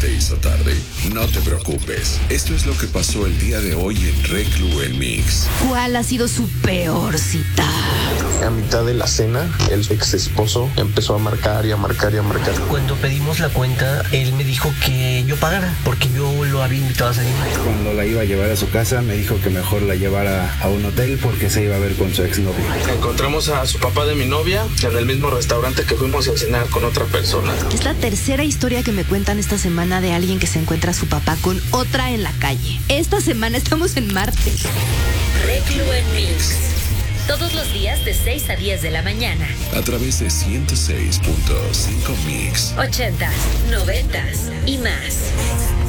te hizo tarde. No te preocupes. Esto es lo que pasó el día de hoy en Reclu en Mix. ¿Cuál ha sido su peor cita? A mitad de la cena, el ex esposo empezó a marcar y a marcar y a marcar. Cuando pedimos la cuenta, él me dijo que yo pagara, porque yo lo había invitado a salir. Cuando la iba a llevar a su casa, me dijo que mejor la llevara a un hotel porque se iba a ver con su exnovio. Encontramos a su papá de mi novia en el mismo restaurante que fuimos a cenar con otra persona. Es la tercera historia que me cuentan esta semana de alguien que se encuentra a su papá con otra en la calle. Esta semana estamos en martes. Reclu en Mix. Todos los días de 6 a 10 de la mañana. A través de 106.5 Mix. 80s, 90s y más.